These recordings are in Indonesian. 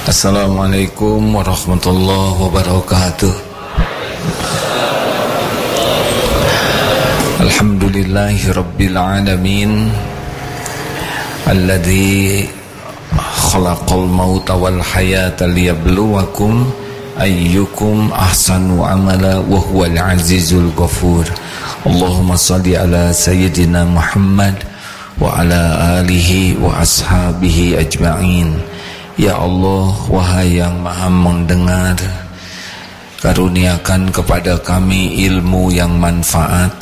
Assalamualaikum warahmatullahi wabarakatuh. Alhamdulillahi rabbil alamin alladzi khalaqal mauta wal hayata liyabluwakum ayyukum ahsanu amala wa huwal azizul ghafur. Allahumma shalli ala sayyidina Muhammad wa ala alihi wa ashabihi ajma'in. Ya Allah, wahai yang maha mendengar, karuniakan kepada kami ilmu yang manfaat,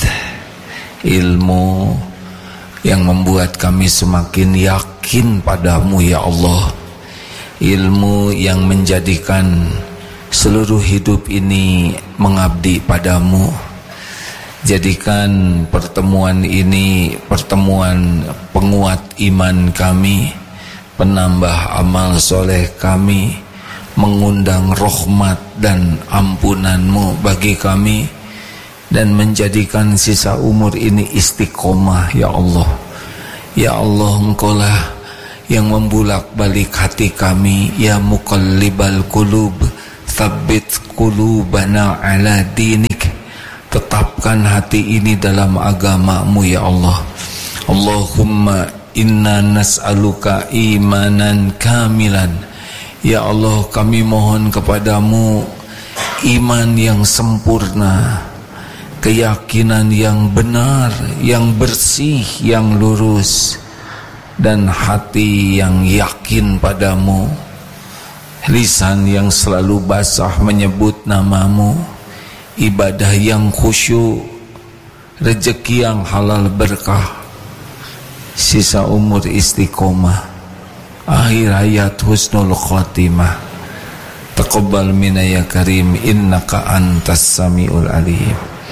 ilmu yang membuat kami semakin yakin padamu ya Allah, ilmu yang menjadikan seluruh hidup ini mengabdi padamu. Jadikan pertemuan ini pertemuan penguat iman kami, penambah amal soleh kami, mengundang rahmat dan ampunanmu bagi kami, dan menjadikan sisa umur ini istiqomah ya Allah. Ya Allah, Engkaulah yang membulak-balik hati kami. Ya muqallibal qulub, tsabbit qulubana ala dinik. Tetapkan hati ini dalam agamamu ya Allah. Allahumma inna nas'aluka imanan kamilan. Ya Allah, kami mohon kepadamu iman yang sempurna, keyakinan yang benar, yang bersih, yang lurus, dan hati yang yakin padamu, lisan yang selalu basah menyebut namamu, ibadah yang khusyuk, rezeki yang halal berkah, sisa umur istiqomah, akhir hayat husnul khatimah. Taqabbal minna ya karim, innaka antas samiul alim.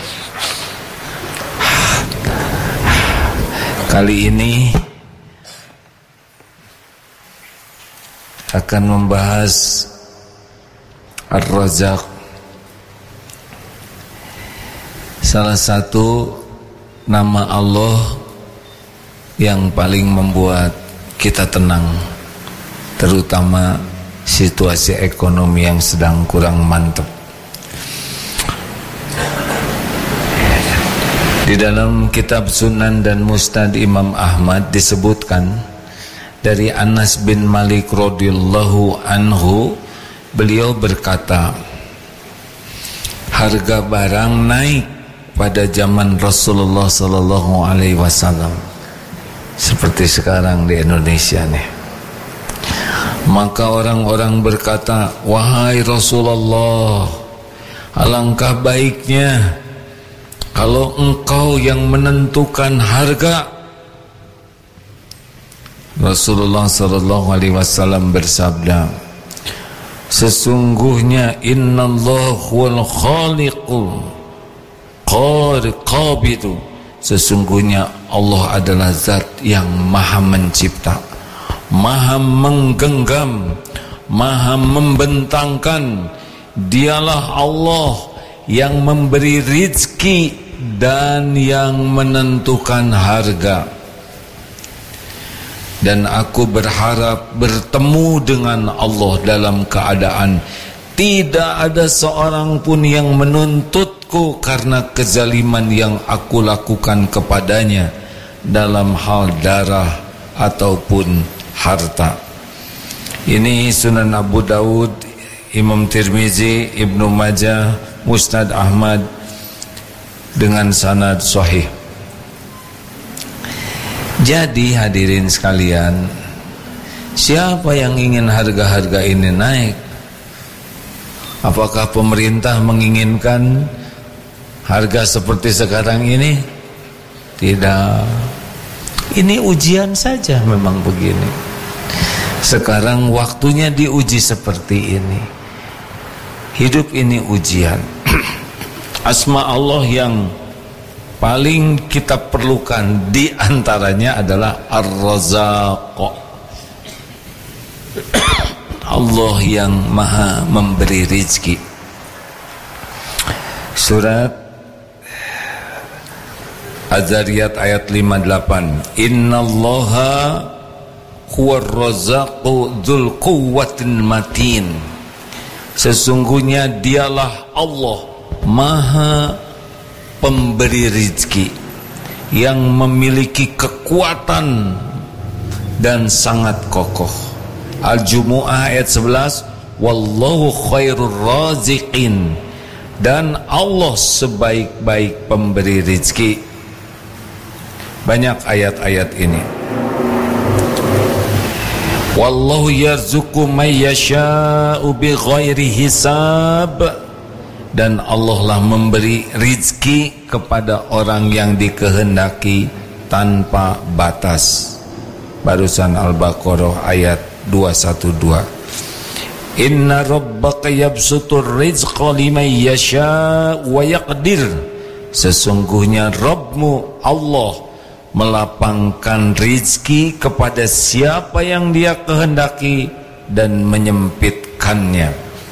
Kali ini akan membahas Ar-Razzaq, salah satu nama Allah yang paling membuat kita tenang, terutama situasi ekonomi yang sedang kurang mantap. Di dalam kitab Sunan dan Musnad Imam Ahmad disebutkan dari Anas bin Malik radhiyallahu anhu, beliau berkata, harga barang naik pada zaman Rasulullah sallallahu alaihi wasallam, seperti sekarang di Indonesia nih. Maka orang-orang berkata, wahai Rasulullah, alangkah baiknya kalau engkau yang menentukan harga. Rasulullah sallallahu alaihi wasallam bersabda, sesungguhnya innallaha huwal khaliqu qabidu, sesungguhnya Allah adalah zat yang maha mencipta, maha menggenggam, maha membentangkan. Dialah Allah yang memberi rizki dan yang menentukan harga. Dan aku berharap bertemu dengan Allah dalam keadaan tidak ada seorang pun yang menuntutku karena kezaliman yang aku lakukan kepadanya dalam hal darah ataupun harta. Ini Sunan Abu Daud, Imam Tirmizi, Ibnu Majah, Musnad Ahmad dengan sanad sahih. Jadi hadirin sekalian, siapa yang ingin harga-harga ini naik? Apakah pemerintah menginginkan harga seperti sekarang ini? Tidak. Ini ujian saja, memang begini. Sekarang waktunya diuji seperti ini. Hidup ini ujian. Asma Allah yang paling kita perlukan di antaranya adalah Ar-Razzaq. Allah yang maha memberi rizki. Surat Az-Zariyat ayat 58, innallaha huwar razzaqu dzul quwwatin matin. Sesungguhnya dialah Allah Maha pemberi rizki yang memiliki kekuatan dan sangat kokoh. Al-Jumu'ah ayat 11, wallahu khairur raziqin, dan Allah sebaik-baik pemberi rizki. Banyak ayat-ayat ini. Wallahu yarzuqu may yasha'u bighairi hisab, dan Allah lah memberi rizki kepada orang yang dikehendaki tanpa batas. Barusan Al-Baqarah ayat 212. Inna rabbaka yabsutur rizqa liman yasha' wa yaqdir. Sesungguhnya Rabbmu Allah melapangkan rizki kepada siapa yang dia kehendaki dan menyempitkannya.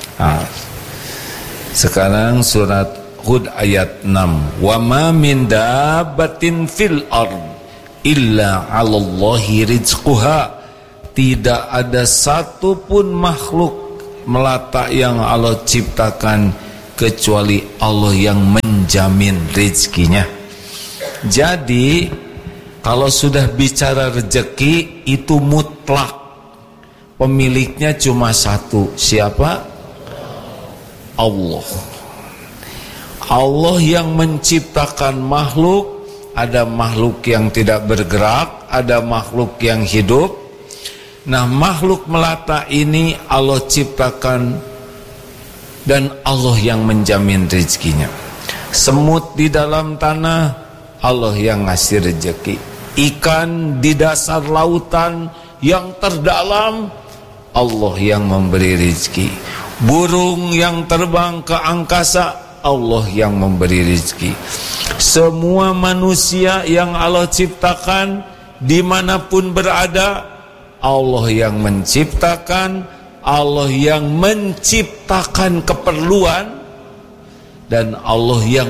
Sekarang surat Hud ayat 6. Wa ma min dabbatin fil ard illa 'alallahi rizquha. Tidak ada satupun makhluk melata yang Allah ciptakan kecuali Allah yang menjamin rizkinya. Jadi kalau sudah bicara rezeki itu mutlak, pemiliknya cuma satu. Siapa? Allah. Allah yang menciptakan makhluk. Ada makhluk yang tidak bergerak, ada makhluk yang hidup. Nah, makhluk melata ini Allah ciptakan dan Allah yang menjamin rezekinya. Semut di dalam tanah, Allah yang ngasih rezeki. Ikan di dasar lautan yang terdalam, Allah yang memberi rezeki. Burung yang terbang ke angkasa, Allah yang memberi rezeki. Semua manusia yang Allah ciptakan dimanapun berada, Allah yang menciptakan, Allah yang menciptakan keperluan, dan Allah yang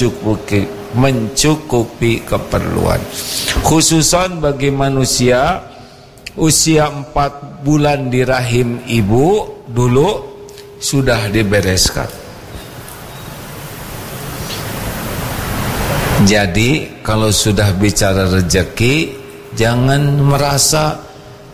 mencukupi keperluan. Khususan bagi manusia usia 4 bulan di rahim ibu dulu sudah dibereskan. Jadi kalau sudah bicara rezeki, jangan merasa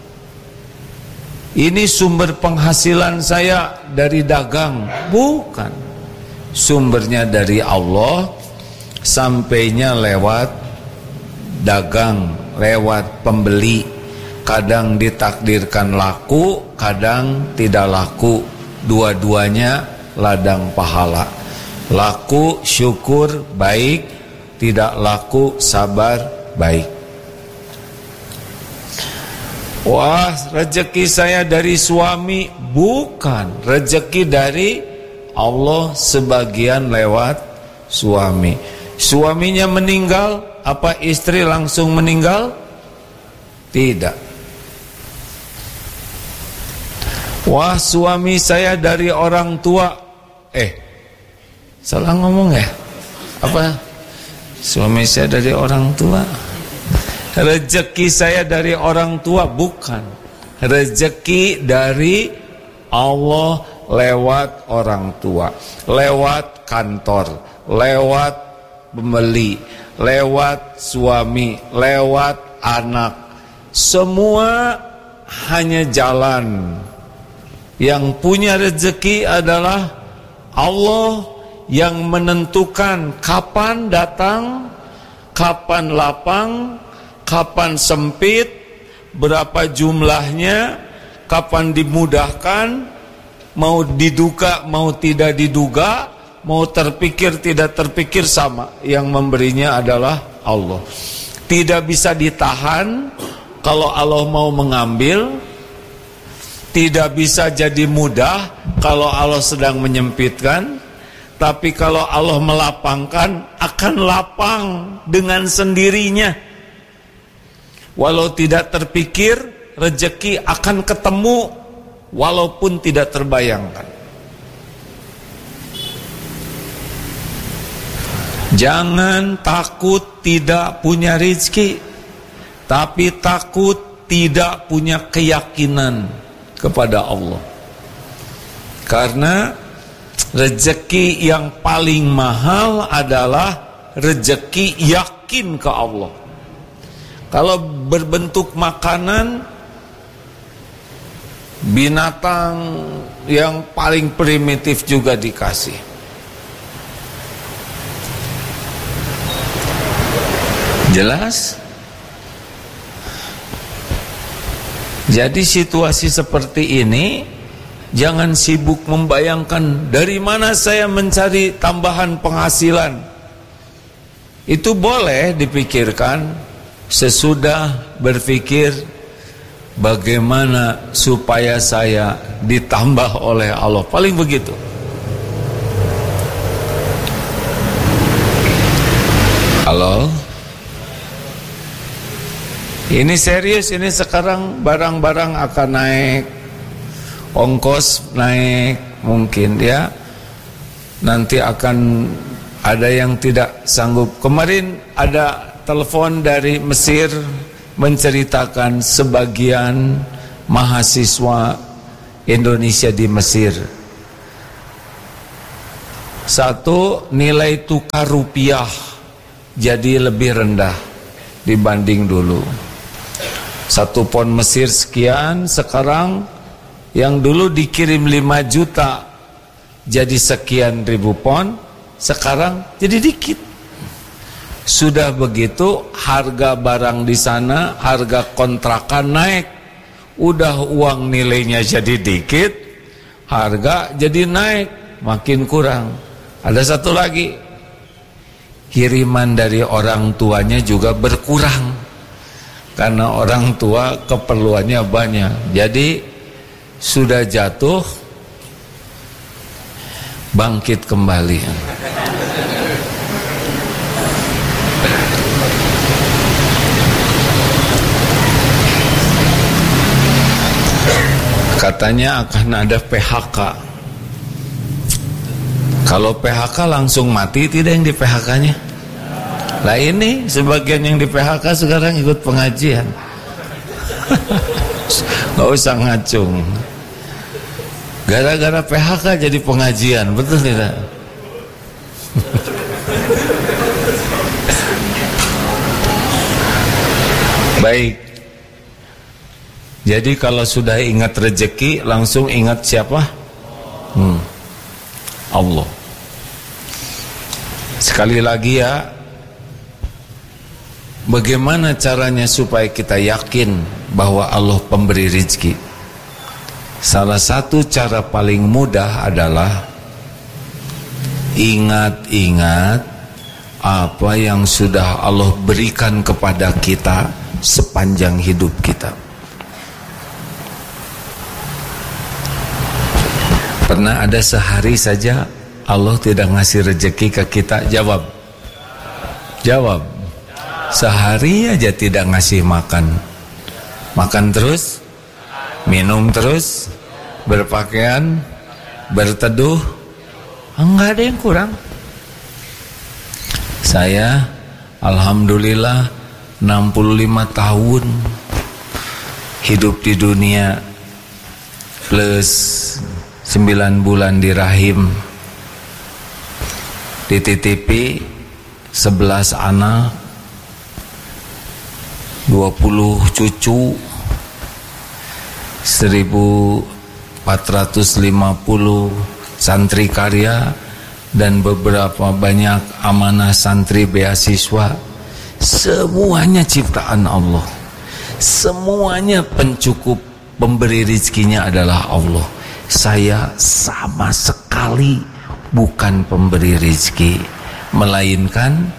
ini sumber penghasilan saya dari dagang. Bukan. Sumbernya dari Allah, sampainya lewat dagang, lewat pembeli. Kadang ditakdirkan laku, kadang tidak laku. Dua-duanya ladang pahala. Laku syukur baik, tidak laku sabar baik. Wah, rezeki saya dari suami. Bukan, rezeki dari Allah sebagian lewat suami. Suaminya meninggal, apa istri langsung meninggal? Tidak. Wah, suami saya dari orang tua. Salah ngomong ya? Apa? Suami saya dari orang tua. Rezeki saya dari orang tua, bukan. Rezeki dari Allah lewat orang tua, lewat kantor, lewat pembeli, lewat suami, lewat anak. Semua hanya jalan. Yang punya rezeki adalah Allah yang menentukan kapan datang, kapan lapang, kapan sempit, berapa jumlahnya, kapan dimudahkan, mau diduga, mau tidak diduga, mau terpikir, tidak terpikir, sama. Yang memberinya adalah Allah. Tidak bisa ditahan kalau Allah mau mengambil, tidak bisa jadi mudah kalau Allah sedang menyempitkan, tapi kalau Allah melapangkan, akan lapang dengan sendirinya. Walau tidak terpikir, rezeki akan ketemu walaupun tidak terbayangkan. Jangan takut tidak punya rezeki, tapi takut tidak punya keyakinan kepada Allah. Karena rezeki yang paling mahal adalah rezeki yakin ke Allah. Kalau berbentuk makanan, binatang yang paling primitif juga dikasih. Jelas? Jadi situasi seperti ini, jangan sibuk membayangkan dari mana saya mencari tambahan penghasilan. Itu boleh dipikirkan sesudah berpikir bagaimana supaya saya ditambah oleh Allah. Paling begitu. Halo? Ini serius, ini sekarang barang-barang akan naik, ongkos naik mungkin ya. Nanti akan ada yang tidak sanggup. Kemarin ada telepon dari Mesir menceritakan sebagian mahasiswa Indonesia di Mesir. Satu, nilai tukar rupiah jadi lebih rendah dibanding dulu. 1 pon Mesir sekian, sekarang yang dulu dikirim 5 juta jadi sekian ribu pon, sekarang jadi dikit. Sudah begitu harga barang di sana, harga kontrakan naik. Udah uang nilainya jadi dikit, harga jadi naik, makin kurang. Ada satu lagi, kiriman dari orang tuanya juga berkurang. Karena orang tua keperluannya banyak. Jadi sudah jatuh, bangkit kembali. Katanya akan ada PHK. Kalau PHK langsung mati, tidak yang di PHK-nya. Lah ini sebagian yang di PHK sekarang ikut pengajian. Gak usah ngacung. Gara-gara PHK jadi pengajian, betul tidak? Baik. Jadi kalau sudah ingat rezeki, langsung ingat siapa? Allah. Sekali lagi ya, bagaimana caranya supaya kita yakin bahwa Allah pemberi rezeki? Salah satu cara paling mudah adalah ingat-ingat apa yang sudah Allah berikan kepada kita sepanjang hidup kita. Pernah ada sehari saja Allah tidak ngasih rezeki ke kita? Jawab. Jawab. Sehari aja tidak ngasih makan. Makan terus, minum terus, berpakaian, berteduh, enggak ada yang kurang. Saya alhamdulillah 65 tahun hidup di dunia plus 9 bulan di rahim, dititipi 11 anak, 20 cucu, 1450 santri karya, dan beberapa banyak amanah santri beasiswa. Semuanya ciptaan Allah. Semuanya pencukup, pemberi rezekinya adalah Allah. Saya sama sekali bukan pemberi rezeki, melainkan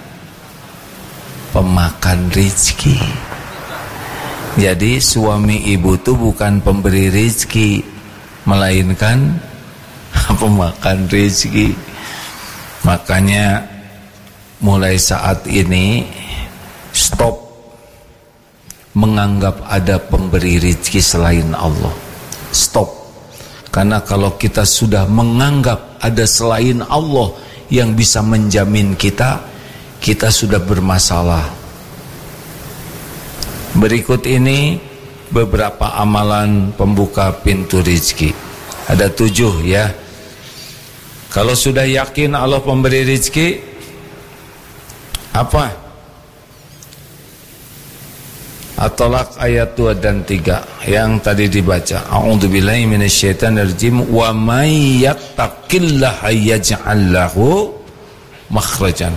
pemakan rezeki. Jadi suami ibu itu bukan pemberi rezeki, melainkan pemakan rezeki. Makanya mulai saat ini stop menganggap ada pemberi rezeki selain Allah. Stop. Karena kalau kita sudah menganggap ada selain Allah yang bisa menjamin kita, kita sudah bermasalah. Berikut ini beberapa amalan pembuka pintu rezeki. Ada 7 ya. Kalau sudah yakin Allah pemberi rezeki, apa? At-Talaq ayat 2 dan 3 yang tadi dibaca. A'udzubillahi minasyaitonirrajim. Wa may yattaqillaha yaj'al lahu makhrajan.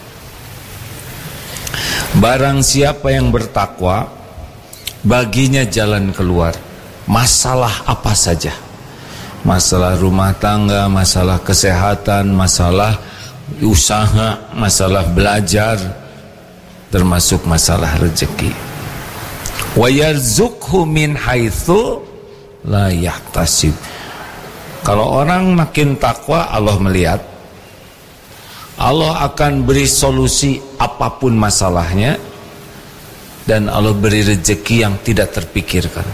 Barang siapa yang bertakwa, baginya jalan keluar. Masalah apa saja. Masalah rumah tangga, masalah kesehatan, masalah usaha, masalah belajar, termasuk masalah rezeki. Wa yarzuqhu min haitsu la yahtasib. Kalau orang makin takwa, Allah melihat, Allah akan beri solusi apapun masalahnya, dan Allah beri rezeki yang tidak terpikirkan.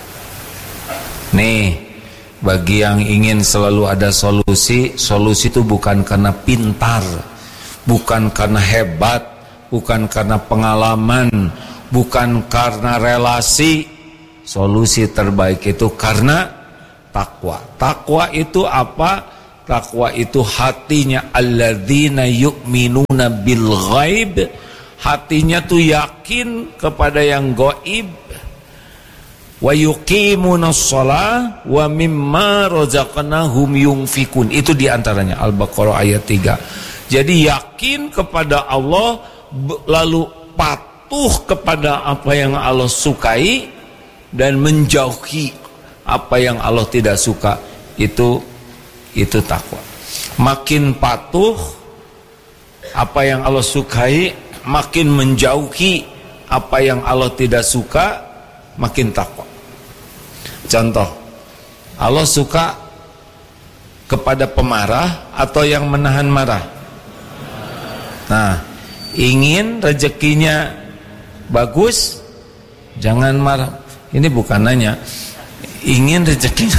Nih, bagi yang ingin selalu ada solusi, solusi itu bukan karena pintar, bukan karena hebat, bukan karena pengalaman, bukan karena relasi. Solusi terbaik itu karena takwa. Takwa itu apa? Takwa itu hatinya alladzina yu'minuna bil ghaib. Hatinya tuh yakin kepada yang gaib. Wa yuqimunas shalah wa mimma razaqnahum yunfikun. Itu diantaranya Al-Baqarah ayat 3. Jadi yakin kepada Allah, lalu patuh kepada apa yang Allah sukai, dan menjauhi apa yang Allah tidak suka. Itu takwa. Makin patuh apa yang Allah sukai, makin menjauhi apa yang Allah tidak suka, makin takwa. Contoh, Allah suka kepada pemarah atau yang menahan marah? Nah, ingin rezekinya bagus, jangan marah. Ini bukan nanya, ingin rezekinya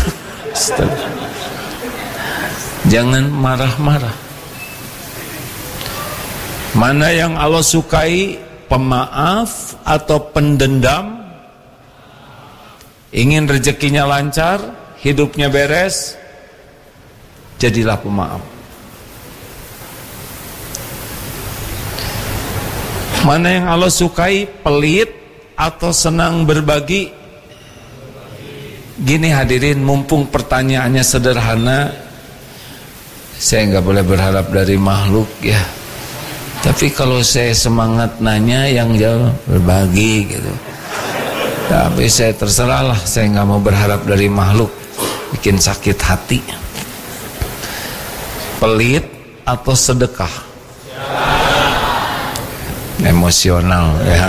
jangan marah-marah. Mana yang Allah sukai, pemaaf atau pendendam? Ingin rezekinya lancar, hidupnya beres, jadilah pemaaf. Mana yang Allah sukai, pelit atau senang berbagi? Gini hadirin, mumpung pertanyaannya sederhana, saya nggak boleh berharap dari makhluk ya. Tapi kalau saya semangat nanya, yang jawab berbagi gitu. Tapi saya terserahlah, saya nggak mau berharap dari makhluk, bikin sakit hati. Pelit atau sedekah? Emosional ya.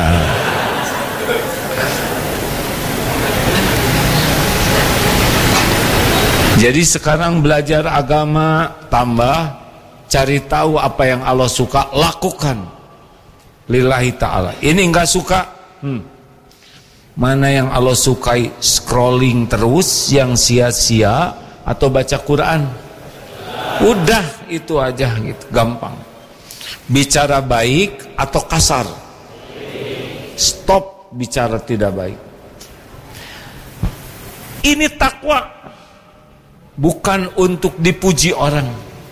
Jadi sekarang belajar agama, tambah cari tahu apa yang Allah suka, lakukan lillahi ta'ala. Ini enggak suka, mana yang Allah sukai, scrolling terus, yang sia-sia, atau baca Quran. Udah itu aja gitu, gampang. Bicara baik atau kasar, stop bicara tidak baik. Ini takwa, bukan untuk dipuji orang.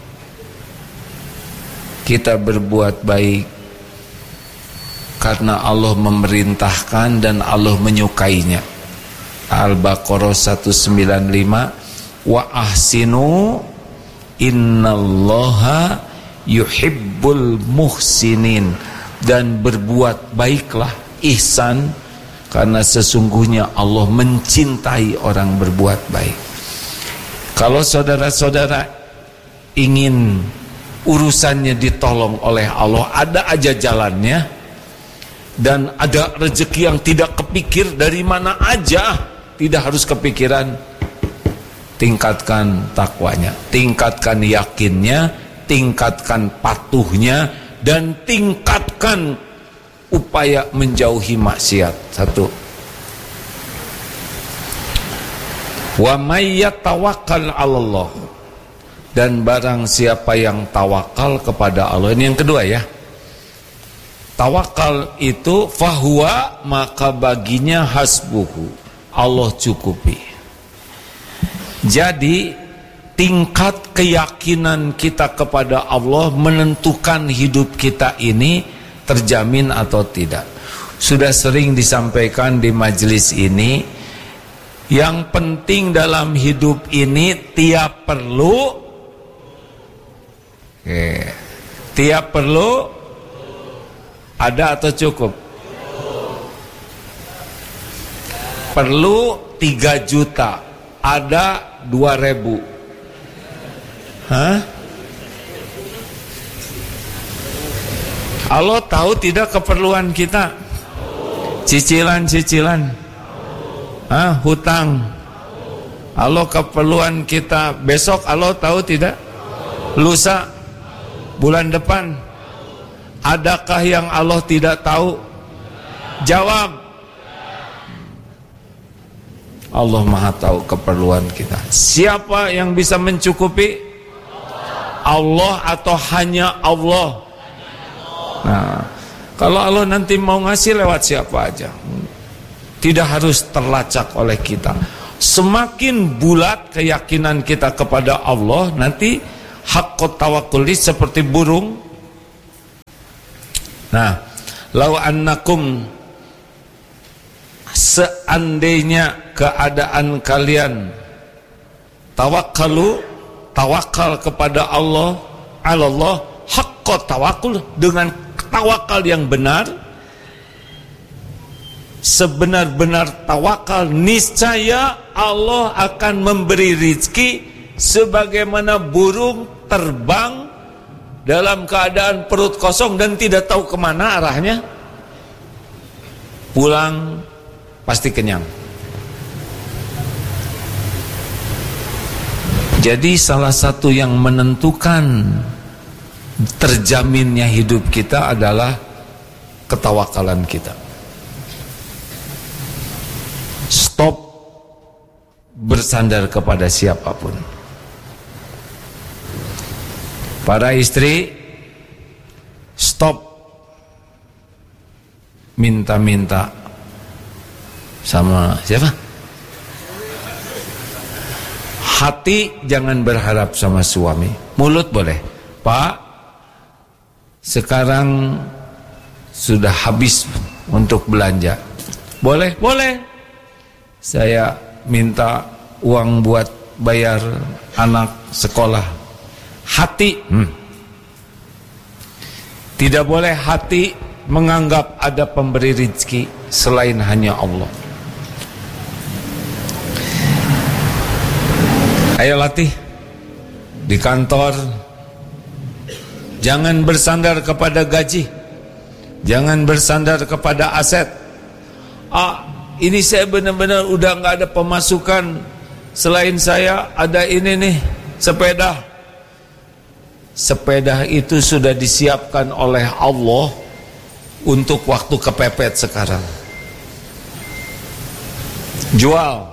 Kita berbuat baik karena Allah memerintahkan dan Allah menyukainya. Al-Baqarah 195, wa ahsinu innallaha yuhibbul muhsinin. Dan berbuat baiklah, ihsan, karena sesungguhnya Allah mencintai orang berbuat baik. Kalau saudara-saudara ingin urusannya ditolong oleh Allah, ada aja jalannya, dan ada rezeki yang tidak kepikir dari mana aja, tidak harus kepikiran. Tingkatkan takwanya, tingkatkan yakinnya, tingkatkan patuhnya, dan tingkatkan upaya menjauhi maksiat. 1. Wa may yatawakkal 'alallah. Dan barang siapa yang tawakal kepada Allah. Ini yang kedua ya. Tawakal itu fahuwa, maka baginya hasbuhu. Allah cukupi. Jadi tingkat keyakinan kita kepada Allah menentukan hidup kita ini terjamin atau tidak. Sudah sering disampaikan di majelis ini, yang penting dalam hidup ini tiap perlu ada atau cukup? Perlu 3 juta, ada 2.000. Allah tahu tidak keperluan kita? Cicilan-cicilan, hutang. Allah keperluan kita besok, Allah tahu tidak? Lusa, bulan depan. Adakah yang Allah tidak tahu? Jawab. Allah Maha tahu keperluan kita. Siapa yang bisa mencukupi? Allah atau hanya Allah? Nah, kalau Allah nanti mau ngasih lewat siapa aja, tidak harus terlacak oleh kita. Semakin bulat keyakinan kita kepada Allah, nanti haqqut tawakkuli seperti burung. Nah, lau annakum, seandainya keadaan kalian tawakal kepada Allah, Allah haqqut tawakkul, dengan tawakal yang benar, sebenar-benar tawakal, niscaya Allah akan memberi rizki sebagaimana burung terbang dalam keadaan perut kosong dan tidak tahu kemana arahnya, pulang pasti kenyang. Jadi salah satu yang menentukan terjaminnya hidup kita adalah ketawakalan kita. Stop bersandar kepada siapapun. Para istri, stop minta-minta sama siapa? Hati jangan berharap sama suami. Mulut boleh. Pak, sekarang sudah habis untuk belanja. Boleh? Boleh. Saya minta uang buat bayar anak sekolah. Hati. Tidak boleh hati menganggap ada pemberi rezeki selain hanya Allah. Ayo latih di kantor. Jangan bersandar kepada gaji, jangan bersandar kepada aset. Ini saya benar-benar udah nggak ada pemasukan, selain saya ada ini nih, sepeda. Sepeda itu sudah disiapkan oleh Allah untuk waktu kepepet sekarang. Jual.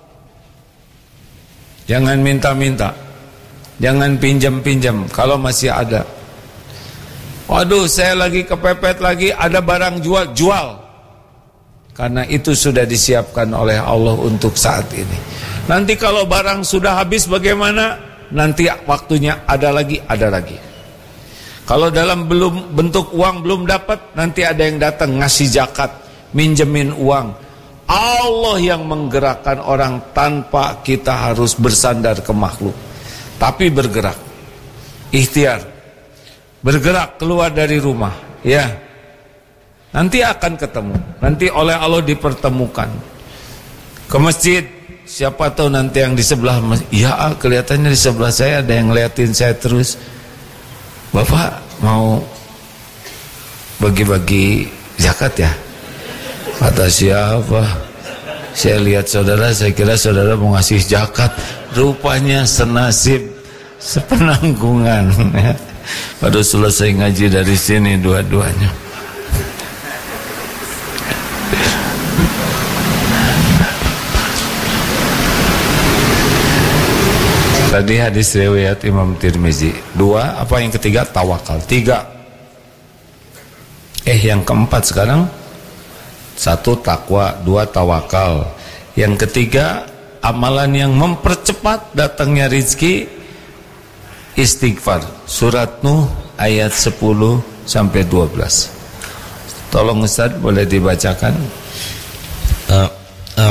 Jangan minta-minta, jangan pinjam-pinjam kalau masih ada. Waduh, saya lagi kepepet lagi, ada barang jual. Karena itu sudah disiapkan oleh Allah untuk saat ini. Nanti kalau barang sudah habis bagaimana? Nanti waktunya ada lagi. Kalau dalam bentuk uang belum dapat, nanti ada yang datang ngasih zakat, minjemin uang. Allah yang menggerakkan orang tanpa kita harus bersandar ke makhluk. Tapi bergerak, ikhtiar, bergerak keluar dari rumah, ya. Nanti akan ketemu, nanti oleh Allah dipertemukan. Ke masjid, siapa tahu nanti yang di sebelah masjid, ya kelihatannya di sebelah saya ada yang ngeliatin saya terus. Bapak mau bagi-bagi zakat ya? Kata siapa? Saya lihat saudara, saya kira saudara mau ngasih zakat. Rupanya senasib, sepenanggungan. Baru selesai ngaji dari sini dua-duanya. Tadi hadis riwayat Imam Tirmizi. 2, apa yang ketiga? Tawakal. 3. Yang keempat sekarang. 1 takwa, 2 tawakal. Yang ketiga, amalan yang mempercepat datangnya rizki, istighfar. Surat Nuh ayat 10 sampai 12. Tolong Ustaz boleh dibacakan.